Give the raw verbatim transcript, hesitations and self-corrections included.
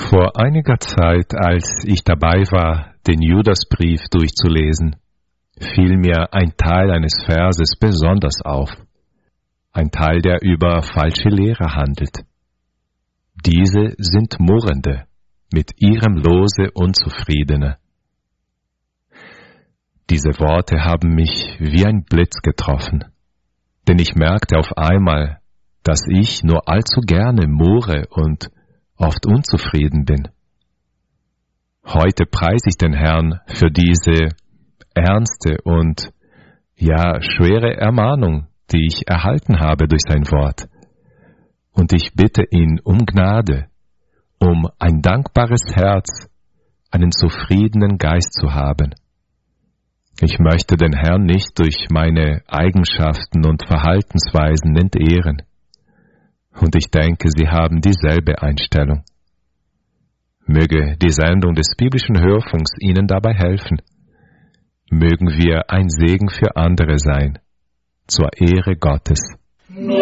Vor einiger Zeit, als ich dabei war, den Judasbrief durchzulesen, fiel mir ein Teil eines Verses besonders auf. Ein Teil, der über falsche Lehre handelt. Diese sind Murrende, mit ihrem Lose Unzufriedene. Diese Worte haben mich wie ein Blitz getroffen, denn ich merkte auf einmal, dass ich nur allzu gerne murre und oft unzufrieden bin. Heute preise ich den Herrn für diese ernste und, ja, schwere Ermahnung, die ich erhalten habe durch sein Wort. Und ich bitte ihn um Gnade, um ein dankbares Herz, einen zufriedenen Geist zu haben. Ich möchte den Herrn nicht durch meine Eigenschaften und Verhaltensweisen entehren. Und ich denke, Sie haben dieselbe Einstellung. Möge die Sendung des biblischen Hörfunks Ihnen dabei helfen. Mögen wir ein Segen für andere sein, zur Ehre Gottes.